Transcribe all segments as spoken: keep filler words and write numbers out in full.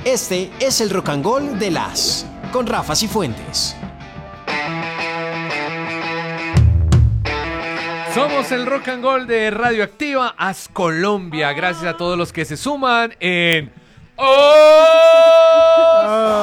Este es el Rock and Roll de las con Rafa Cifuentes. Somos el Rock and Roll de Radioactiva As Colombia. Gracias a todos los que se suman en ¡Oh!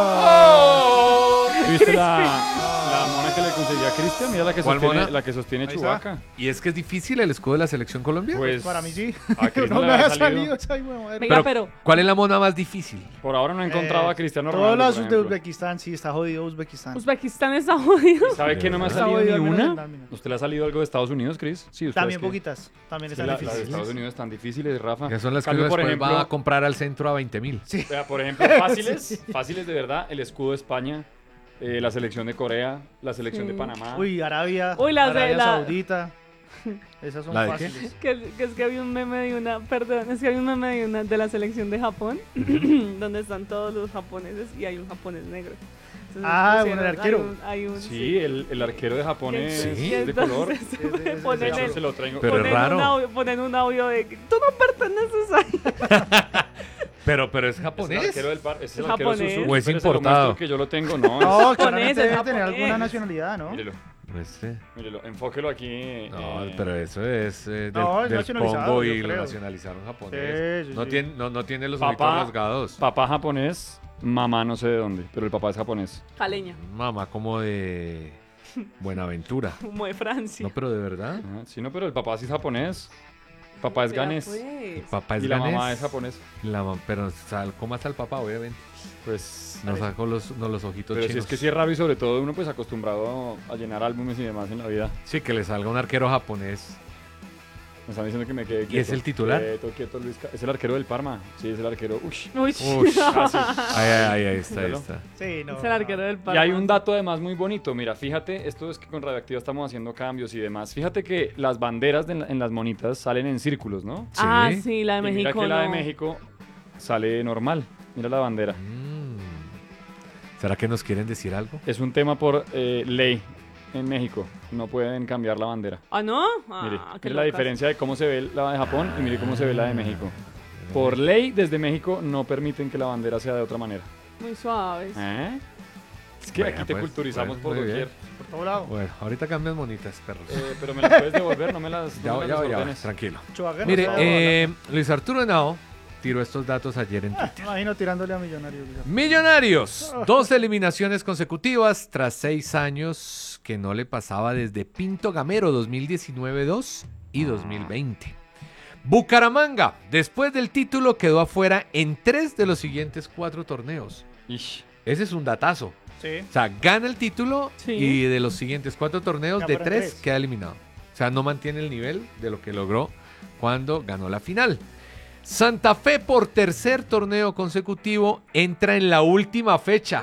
¡Oh! ¿Viste la, la mona que le conseguí a Cristian? Mira la que ¿Cuál sostiene, mona? la que sostiene Chewbacca. Y es que es difícil el escudo de la selección Colombia. Pues Para mí sí. a Cristian No le me había ha salido. salido. Ay, huevón. Venga, pero, pero ¿cuál es la mona más difícil? Por ahora no he encontrado Eh, a Cristiano Todos Ronaldo. los por de ejemplo. Uzbekistán, sí, está jodido Uzbekistán. Uzbekistán está jodido. ¿Sabe que no me ha Está salido jodido, ni al menos en una? lámina. ¿Usted le ha salido algo de Estados Unidos, Chris? Sí, usted También es que- poquitas. También es que están la- las de difíciles. Estados Unidos están difíciles, Rafa. Que son las que Cambio, uno por después ejemplo, va a comprar al centro a veinte mil. vea, por ejemplo, fáciles, fáciles de verdad, el escudo de España, eh, la selección de Corea, la selección Sí. de Panamá. Uy, Arabia, Uy, las de Arabia la- Saudita. Esas son ¿La de qué? fáciles. Que, que es que había un meme de una, perdón, es que había un meme de una de la selección de Japón, donde están todos los japoneses y hay un japonés negro. Entonces Ah, pusieron- bueno, el arquero. Hay un, hay un- Sí, el, el arquero de Japón que- es Sí. que de color. entonces Es de- es de- ponen De hecho, el- se lo traigo. Pero es ponen raro. Un audio, ponen un audio de que tú no perteneces ahí. Pero, pero es Es el japonés. arquero del par, es el Es arquero japonés. Suzuki. ¿O es Espere, se lo importado? muestro que yo lo tengo, no. No, Japonés, claramente es debe tener japonés. alguna nacionalidad, ¿no? Mírelo, Este. mírelo, enfóquelo aquí. eh, No, pero eso es eh, del, No, es del nacionalizado, Congo yo y lo creo. nacionalizaron japonés. Sí, sí, no, sí. Tiene, no, no tiene los Papá- ojitos rasgados. Papá japonés, mamá no sé de dónde, pero el papá es japonés. Caleña, Mamá como de Buenaventura. como de Francia. No, pero de verdad. Ajá, sí, no, pero el papá sí es japonés. Papá es Vea, ganés. pues. Papá es Y la ganés. mamá es japonés. La mam- pero sal, ¿cómo está el papá? Obviamente. Pues. No sacó los, no, los ojitos Pero si chinos. es que sí es raro y sobre todo uno pues acostumbrado a llenar álbumes y demás en la vida. Sí, que le salga un arquero japonés. Me están diciendo que me quede quieto. ¿Y es el titular? Quieto, quieto, Luis. Ca- Es el arquero del Parma. Sí, es el arquero. Ush. Uy, Ush. Casi. Ay, ay, ay, ahí está, ahí Míralo. está. Sí, no. es el arquero del Y Parma. hay un dato además muy bonito. Mira, fíjate, esto es que con Radioactiva estamos haciendo cambios y demás. Fíjate que las banderas de en, la- en las monitas salen en círculos, ¿no? Ah, Sí. sí, la de Y mira México. que la de no. México sale normal. Mira la bandera. Mm. ¿Será que nos quieren decir algo? Es un tema por eh, ley en México. No pueden cambiar la bandera. Ah, ¿no? Ah, Mire, qué mire la locas. diferencia de cómo se ve la de Japón y mire cómo se ve la de México. Por ley, desde México no permiten que la bandera sea de otra manera. Muy suaves. ¿Eh? Es que Bueno, aquí te pues, culturizamos pues, por muy doquier. Por todo lado. Bueno, ahorita cambian bonitas, perros. Eh, pero me las puedes devolver, no me las, ya, no me ya, las ya, ordenes. tranquilo. Chewbacca no Mire, sabe eh, Luis Arturo Henao tiró estos datos ayer en volar. Twitter. Ah, imagino tirándole a Millonarios. ya. Millonarios, dos eliminaciones consecutivas tras seis años que no le pasaba desde Pinto Gamero dos mil diecinueve dos y dos mil veinte. Bucaramanga, después del título, quedó afuera en tres de los siguientes cuatro torneos. Ish. Ese es un datazo. Sí. O sea, gana el título Sí. y de los siguientes cuatro torneos, Ya de fueron tres, tres. queda eliminado. O sea, no mantiene el nivel de lo que logró cuando ganó la final. Santa Fe, por tercer torneo consecutivo, entra en la última fecha.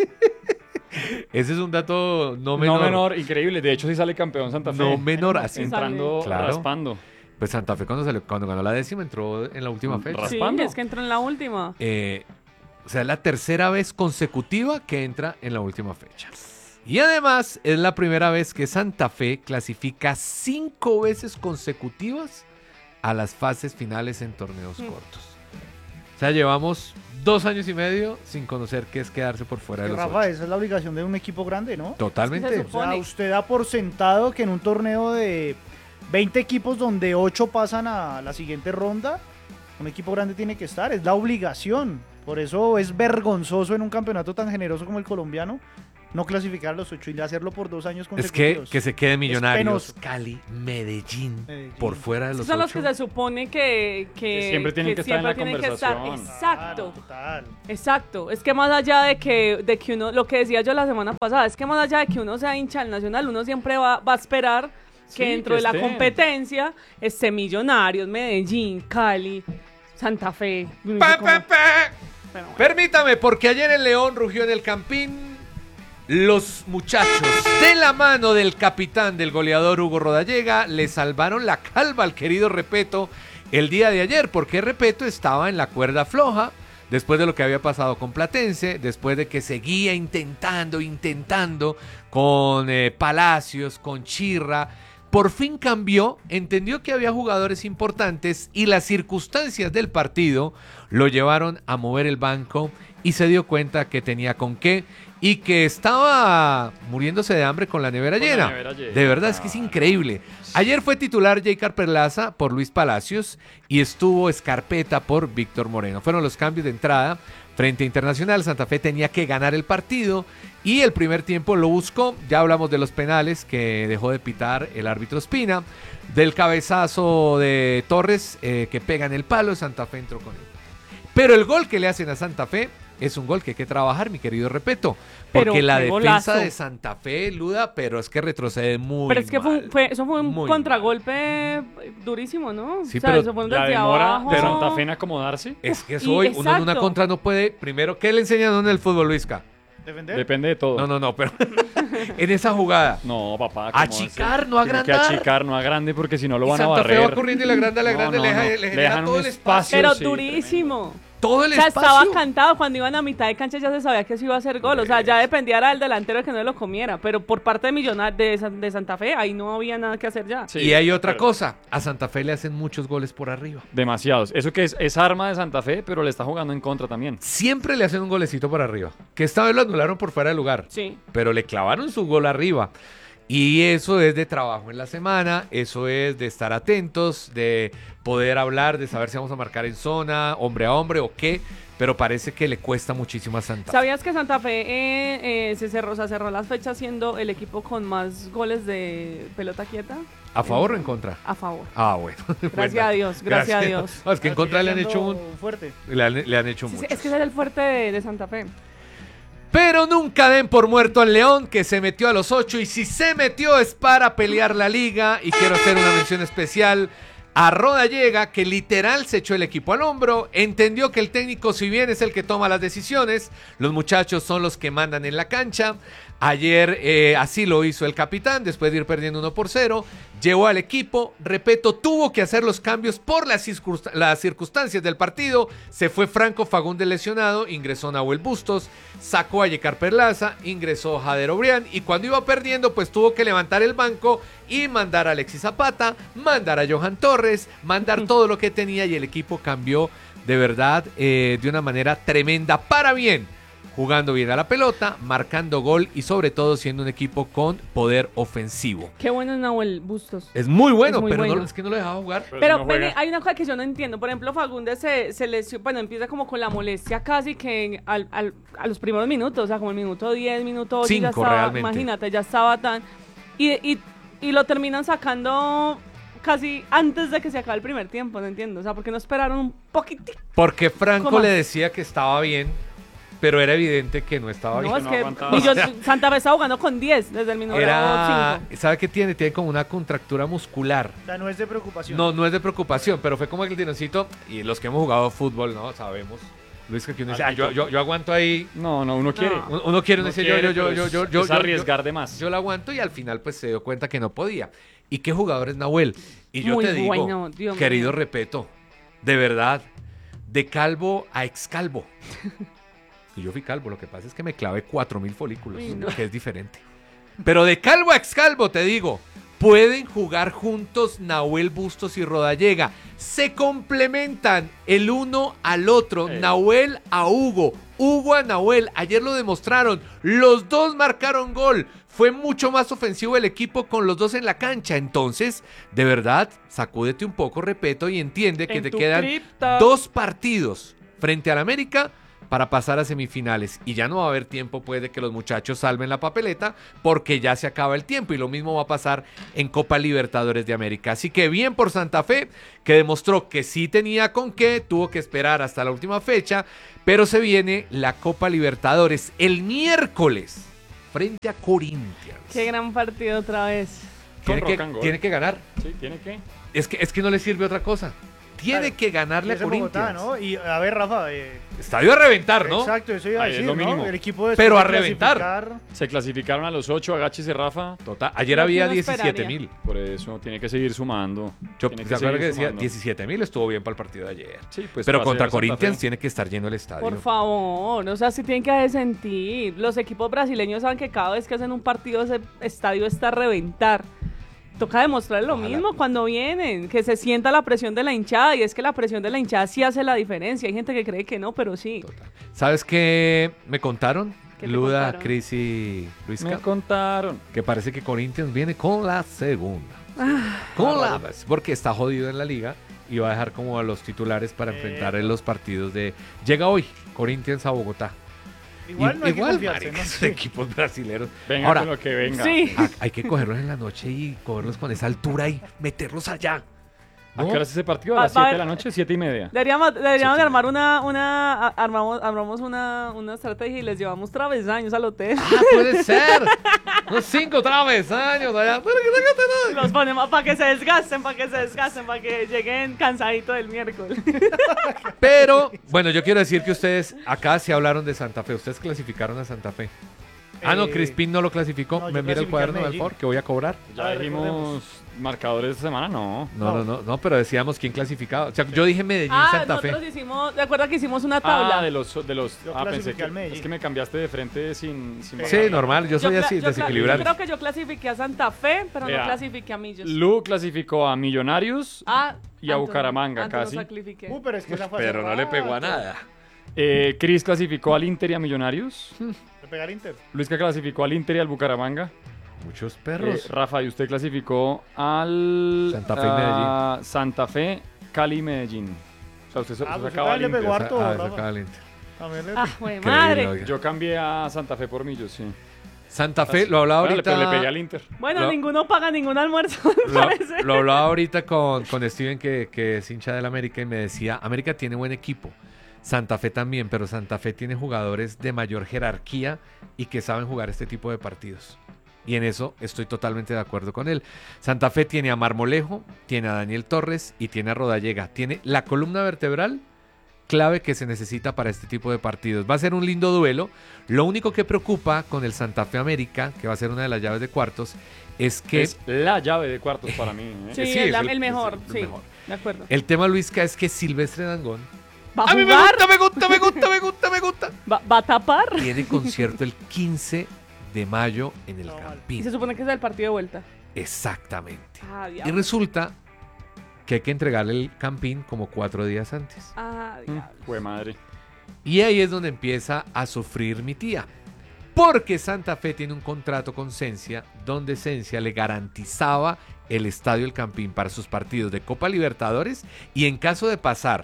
Ese es un dato no menor. No menor, increíble. De hecho, sí sale campeón Santa Fe. No menor, así. Entrando, Claro. raspando. Pues Santa Fe cuando, salió- cuando ganó la décima entró en la última Mm, fecha. Sí, raspando. es que entró en la última. Eh, o sea, es la tercera vez consecutiva que entra en la última fecha. Y además es la primera vez que Santa Fe clasifica cinco veces consecutivas a las fases finales en torneos Mm. cortos. O sea, llevamos dos años y medio sin conocer qué es quedarse por fuera de Que, los Rafa, ocho. esa es la obligación de un equipo grande, ¿no? Totalmente. Es que O sea, Supone. usted da por sentado que en un torneo de veinte equipos donde ocho pasan a la siguiente ronda, un equipo grande tiene que estar, es la obligación. Por eso es vergonzoso en un campeonato tan generoso como el colombiano no clasificar a los ocho y hacerlo por dos años Es que, consecutivos. que se queden Millonarios, penoso. Cali, Medellín, Medellín. por fuera de los Esos son los ocho. que se supone que, que, Que siempre tienen que estar en la siempre tienen que estar. conversación. Exacto. Claro, total. Exacto, es que más allá de que, de que uno, lo que decía yo la semana pasada, es que más allá de que uno sea hincha del Nacional, uno siempre va, va a esperar que Sí, dentro que de la esté. competencia esté Millonarios, Medellín, Cali, Santa Fe. uno Pa, dice como- pa, pa. pero bueno. Permítame, porque ayer el León rugió en el Campín. Los muchachos, de la mano del capitán, del goleador Hugo Rodallega, le salvaron la calva al querido Repeto el día de ayer, porque Repeto estaba en la cuerda floja, después de lo que había pasado con Platense, después de que seguía intentando, intentando con eh, Palacios, con Chirra. Por fin cambió, entendió que había jugadores importantes y las circunstancias del partido lo llevaron a mover el banco y se dio cuenta que tenía con qué y que estaba muriéndose de hambre con la nevera, Con la llena. nevera llena, De verdad, es que es increíble. Ayer fue titular Jaycar Perlaza por Luis Palacios y estuvo Escarpeta por Víctor Moreno. Fueron los cambios de entrada frente a Internacional. Santa Fe tenía que ganar el partido y el primer tiempo lo buscó. Ya hablamos de los penales que dejó de pitar el árbitro Espina, del cabezazo de Torres eh, que pega en el palo. Santa Fe entró con él. Pero el gol que le hacen a Santa Fe es un gol que hay que trabajar, mi querido Repeto. Porque Pero la qué defensa golazo. de Santa Fe, Luda, pero es que retrocede muy Pero es que fue, mal. fue- eso fue un Muy contragolpe durísimo, ¿no? Sí, o sea, pero eso fue un La desde demora abajo. de Santa Fe en acomodarse Es que Y- eso hoy, uno en una exacto. contra no puede. Primero, ¿qué le enseñan a uno en el fútbol, Luisca? ¿Defender? depende de todo. No, no, no, pero en esa jugada. No, papá. ¿cómo Achicar, hace? no Tiene que agrandar. achicar, no agrande, porque si no lo Y van a Santa Fe barrer. va corriendo y le agranda, le No, agranda, no, le, deja- no. le Le genera dejan todo un el espacio. Pero sí, durísimo. Todo el O sea, espacio. estaba cantado cuando iban a mitad de cancha, ya se sabía que eso iba a ser gol. O sea, ya dependía era del delantero que no lo comiera. Pero por parte de Millonar de, San- de Santa Fe, ahí no había nada que hacer ya. Sí, Y hay otra pero- cosa. A Santa Fe le hacen muchos goles por arriba. Demasiados. Eso que es, es arma de Santa Fe, pero le está jugando en contra también. Siempre le hacen un golecito por arriba. Que esta vez lo anularon por fuera de lugar. Sí. Pero le clavaron su gol arriba. Y eso es de trabajo en la semana, eso es de estar atentos, de poder hablar, de saber si vamos a marcar en zona, hombre a hombre o qué, pero parece que le cuesta muchísimo a Santa Fe. ¿Sabías que Santa Fe eh, eh, se cerró, o sea, cerró las fechas siendo el equipo con más goles de pelota quieta? ¿A favor o en contra? A favor. Ah, bueno. Gracias a Dios, gracias a Dios. No, es que en Ah, contra le sigue han hecho un, siendo fuerte. le han, le han hecho Sí, sí, mucho. es que ese era el fuerte de, de Santa Fe. Pero nunca den por muerto al León, que se metió a los ocho, y si se metió es para pelear la liga. Y quiero hacer una mención especial a Rodallega, que literal se echó el equipo al hombro, entendió que el técnico, si bien es el que toma las decisiones, los muchachos son los que mandan en la cancha. Ayer eh, así lo hizo el capitán, después de ir perdiendo uno por cero, llevó al equipo, repito, tuvo que hacer los cambios por las, circunst- las circunstancias del partido. Se fue Franco Fagundes lesionado, ingresó Nahuel Bustos, sacó a Yecar Perlaza, ingresó Jader Obrián, y cuando iba perdiendo pues tuvo que levantar el banco y mandar a Alexis Zapata, mandar a Johan Torres, mandar todo lo que tenía, y el equipo cambió de verdad eh, de una manera tremenda para bien. Jugando bien a la pelota, marcando gol y sobre todo siendo un equipo con poder ofensivo. Qué bueno es Nahuel Bustos. Es muy bueno, Es muy pero bueno. No, es que no lo dejaba jugar. Pero Pero si no Penny, juega. hay una cosa que yo no entiendo. Por ejemplo, Fagundes se, se lesionó, bueno, empieza como con la molestia casi que al, al- a los primeros minutos, o sea, como el minuto diez, minuto ocho, ya Cinco, estaba, realmente. imagínate, ya estaba tan... Y, y, y lo terminan sacando casi antes de que se acabe el primer tiempo, no entiendo. O sea, porque no esperaron un poquitico. Porque Franco ¿Cómo? le decía que estaba bien, pero era evidente que no estaba No, bien. es no que aguantaba. Millón- Santa Fe está jugando con diez desde el minuto Era, cinco. ¿sabe qué tiene? Tiene como una contractura muscular. O sea, no es de preocupación. No, no es de preocupación, pero fue como el tironcito, y los que hemos jugado fútbol, ¿no? Sabemos. Luis, que uno dice, ah, yo, yo, yo aguanto ahí. No, no, uno quiere. Uno, uno quiere, uno Uno dice, yo, quiere, yo, yo, pero yo, es- yo, yo, es yo- arriesgar de más. Yo lo aguanto, y al final pues se dio cuenta que no podía. ¿Y qué jugador es Nahuel? Y yo Muy te digo, bueno, Dios querido mío. Repeto, de verdad, de calvo a excalvo. Y yo fui calvo, lo que pasa es que me clavé cuatro mil folículos, Uy, no. que es diferente. Pero de calvo a excalvo, te digo, pueden jugar juntos Nahuel Bustos y Rodallega. Se complementan el uno al otro, Sí. Nahuel a Hugo, Hugo a Nahuel. Ayer lo demostraron, los dos marcaron gol. Fue mucho más ofensivo el equipo con los dos en la cancha. Entonces, de verdad, sacúdete un poco, Repeto, y entiende que En te tu quedan cripta. dos partidos frente al América para pasar a semifinales, y ya no va a haber tiempo pues de que los muchachos salven la papeleta, porque ya se acaba el tiempo, y lo mismo va a pasar en Copa Libertadores de América. Así que bien por Santa Fe, que demostró que sí tenía con qué, tuvo que esperar hasta la última fecha, pero se viene la Copa Libertadores el miércoles frente a Corinthians. Qué gran partido otra vez. Tiene Con que, rock and roll. tiene que ganar. Sí, tiene que. Es que, es que no le sirve otra cosa. Tiene Claro. que ganarle a Es en Corinthians. Bogotá, ¿no? Y a ver, Rafa. eh, Estadio a reventar, ¿no? Exacto, eso iba a Ahí es decir, lo ¿no? mínimo. El equipo de Pero a después de reventar. clasificar, Se clasificaron a los ocho, agáchese Rafa. Total, ayer Lo que había uno diecisiete esperaría. mil. Por eso tiene que seguir sumando. Yo Tiene ¿se acuerdan seguir que decía sumando. diecisiete mil? Estuvo bien para el partido de ayer. Sí, pues Pero paseo contra de Santa Corinthians Fe. tiene que estar lleno el estadio. Por favor, o sea, sí tienen que de sentir. Los equipos brasileños saben que cada vez que hacen un partido ese estadio está a reventar. toca demostrar lo Ojalá. mismo cuando vienen, que se sienta la presión de la hinchada, y es que la presión de la hinchada sí hace la diferencia. Hay gente que cree que no, pero sí. ¿Sabes qué me contaron? ¿Qué te Luda, contaron? Cris y Luisca. Me contaron. Que parece que Corinthians viene con la segunda. Ah. Con la porque está jodido en la liga y va a dejar como a los titulares para enfrentar en los partidos de... Llega hoy Corinthians a Bogotá. Igual no hay Igual, que confiarse, marica, ¿no? esos equipos brasileños. Venga Ahora, con lo que venga. Sí. a- hay que cogerlos en la noche y cogerlos con esa altura y meterlos allá. ¿A qué hora es ese partido? Va- ¿A las va a siete de haber- la noche? ¿siete y media? Deberíamos, deberíamos Sí, de sí. armar una, una, a- armamos, armamos una, una estrategia y les llevamos travesaños al hotel. Ah, puede ser. Unos cinco travesaños allá. Los ponemos para que se desgasten, para que se desgasten, para que lleguen cansaditos del miércoles. Pero, bueno, yo quiero decir que ustedes acá sí hablaron de Santa Fe. Ustedes clasificaron a Santa Fe. Ah, no, Eh, Crispín no lo clasificó. no, yo Me mira el clasifiqué a cuaderno de Medellín. Alfor que voy a cobrar. Ya A ver, dijimos recordemos. marcadores esta semana, no. No, no, no, no, pero decíamos quién clasificaba. O sea, yo dije Medellín, Ah, Santa Fe. nosotros hicimos, ¿recuerda que hicimos una tabla? Ah, de los... De los Yo ah, pensé clasifiqué que... al Medellín. Es que me cambiaste de frente sin... sin Sí, bajar. normal, yo soy cla- así, yo cla- desequilibrado. Yo creo que yo clasifiqué a Santa Fe, pero Vea, no clasifiqué a Millos. Lu clasificó a Millonarios. Ah, y a Anton- Bucaramanga Anton casi. no clasifiqué. Uh, pero es que esa fue hace Pero no le pegó a rato. nada. Eh, Cris clasificó al Inter y a Millonarios. Le pega al Inter. Luisca clasificó al Inter y al Bucaramanga. Muchos Eh, perros. Rafa, y usted clasificó al... Santa Fe y a Santa Fe, Cali y Medellín. O sea, usted, se- Ah, usted pues sacaba usted al le Inter. pegó harto, Ah, Rafa. sacaba el Inter. También le- Ah, güey, Increíble, madre. oiga. Yo cambié a Santa Fe por Millos, sí. Santa Fe, lo hablaba Bueno, le- ahorita. pero le pegué al Inter. Bueno, Lo- ninguno paga ningún almuerzo, me Lo, parece. lo hablaba ahorita con, con Steven, que, que es hincha del América, y me decía, América tiene buen equipo, Santa Fe también, pero Santa Fe tiene jugadores de mayor jerarquía y que saben jugar este tipo de partidos. Y en eso estoy totalmente de acuerdo con él. Santa Fe tiene a Marmolejo, tiene a Daniel Torres y tiene a Rodallega. Tiene la columna vertebral clave que se necesita para este tipo de partidos. Va a ser un lindo duelo. Lo único que preocupa con el Santa Fe América, que va a ser una de las llaves de cuartos, es que Es la llave de cuartos para mí. ¿eh? Sí, sí, el, es el- el mejor, es el sí, mejor. de acuerdo. el tema, Luisca, es que Silvestre Dangond ¿Va a a mí me jugar? gusta, me gusta, me gusta, me gusta, me gusta. ¿Va, va a tapar? Tiene concierto el quince de mayo en el No, vale. Y Campín. se supone que es el partido de vuelta. Exactamente. Ah, Y diablo. resulta que hay que entregarle el Campín como cuatro días antes. Ah, Mm, diablo. Fue madre. Y ahí es donde empieza a sufrir mi tía. Porque Santa Fe tiene un contrato con Cencia, donde Cencia le garantizaba el Estadio El Campín para sus partidos de Copa Libertadores y en caso de pasar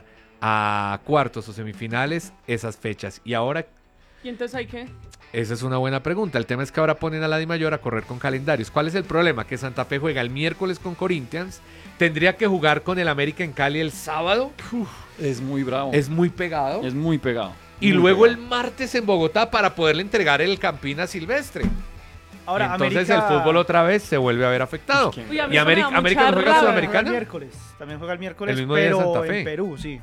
a cuartos o semifinales, esas fechas. Y ahora, ¿Y entonces hay qué? esa es una buena pregunta. El tema es que ahora ponen a la Dimayor a correr con calendarios. ¿Cuál es el problema? Que Santa Fe juega el miércoles con Corinthians, tendría que jugar con el América en Cali el sábado, Es muy bravo. es muy pegado. Es muy pegado. Y Muy luego el pegado. martes en Bogotá para poderle entregar el Campín a Silvestre. Ahora, Entonces América- el fútbol otra vez se vuelve a ver afectado. Es que- Uy, a mí ¿Y eso me América, da América mucha no juega rabia. Juega el Sudamericana? miércoles. También juega el miércoles, El mismo día de pero Santa Fe. en Perú, sí.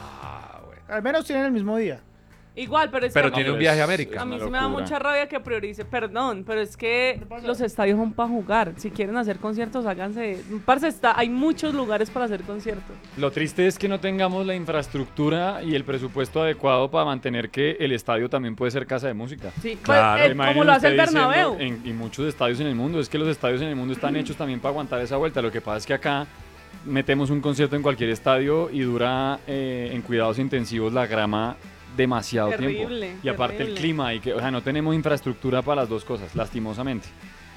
Ah, bueno. Al menos tienen el mismo día. Igual, pero es Pero que a tiene mí- un viaje a es- América. A mí una sí me da locura. mucha rabia que priorice, perdón, pero es que los estadios son para jugar. Si quieren hacer conciertos, háganse. Parce, está, hay muchos lugares para hacer conciertos. Lo triste es que no tengamos la infraestructura y el presupuesto adecuado para mantener que el estadio también puede ser casa de música. Sí, Claro. pues, eh, Imagínese como lo hace el usted diciendo Bernabéu. en- y muchos estadios en el mundo. Es que los estadios en el mundo están hechos también para aguantar esa vuelta. Lo que pasa es que acá metemos un concierto en cualquier estadio y dura eh, en cuidados intensivos la grama demasiado Terrible, tiempo. Y aparte el terrible. clima, y que, o sea, no tenemos infraestructura para las dos cosas, lastimosamente.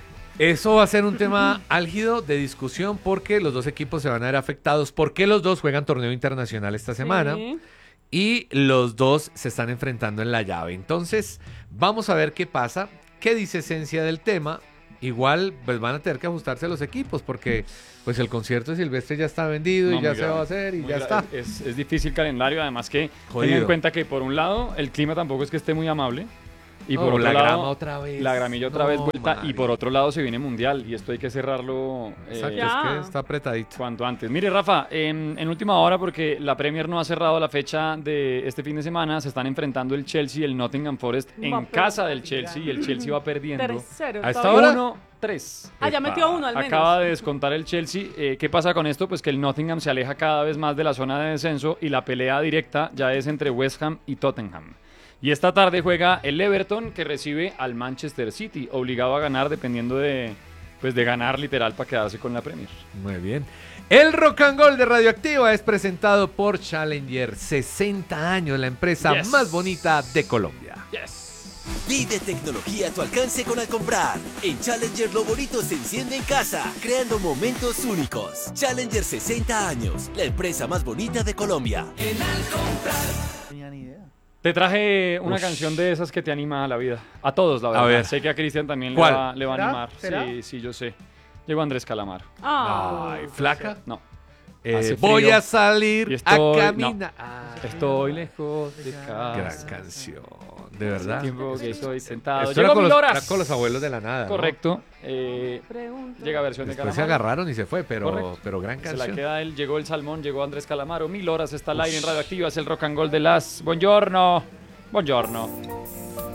Eso va a ser un tema álgido de discusión porque los dos equipos se van a ver afectados. Porque los dos juegan torneo internacional esta semana. Sí. Y los dos se están enfrentando en la llave. Entonces, vamos a ver qué pasa. ¿Qué dice Esencia del tema? Igual, pues van a tener que ajustarse a los equipos porque pues el concierto de Silvestre ya está vendido No, y ya muy se grave, va a hacer y muy ya gra- está. Es, es difícil calendario, además que Jodido. tengan en cuenta que por un lado el clima tampoco es que esté muy amable. Y por No, otro la lado, grama otra vez. la gramilla otra No, vez vuelta. Y marica. por otro lado se viene mundial y esto hay que cerrarlo eh, Exacto, Ya. es que está apretadito. cuanto antes. Mire, Rafa, en, en última hora, porque la Premier no ha cerrado la fecha de este fin de semana, se están enfrentando el Chelsea y el Nottingham Forest en Va, casa pero- del Chelsea y el Chelsea va perdiendo. Tercero. ¿A esta todavía. hora? uno tres. Ah, ya metió uno al menos. Acaba de descontar el Chelsea. Eh, ¿Qué pasa con esto? Pues que el Nottingham se aleja cada vez más de la zona de descenso y la pelea directa ya es entre West Ham y Tottenham. Y esta tarde juega el Everton que recibe al Manchester City, obligado a ganar dependiendo de pues de ganar literal para quedarse con la Premier. Muy bien. El Rock and Roll de Radioactiva es presentado por Challenger. sesenta años, la empresa Yes. más bonita de Colombia. Vive tecnología a tu alcance con al comprar. En Challenger lo bonito se enciende en casa, creando momentos únicos. Challenger sesenta años, la empresa más bonita de Colombia. No tenía ni idea. Te traje una Ush. canción de esas que te anima a la vida. A todos, la verdad. ver. Sé que a Cristian también le ¿Cuál? va, le va a ¿Será? animar. ¿Será? Sí, sí, yo sé. Llegó Andrés Calamaro. Ah, Ay, flaca. No. Eh, Hace voy frío a salir y estoy- a caminar. Ah, Estoy lejos de casa. gran canción, de Hace verdad. tiempo que estoy sentado. Esto era Llegó con, Mil los, Horas. era con los abuelos de la nada. ¿no? Correcto. Eh, pregunta. llega versión de Después se Calamaro. agarraron y se fue, pero, Correcto. pero gran Se la canción. queda él, llegó el Salmón, llegó Andrés Calamaro. Mil Horas está al aire en Radioactiva, es el rock and roll de las. Buongiorno. Buongiorno.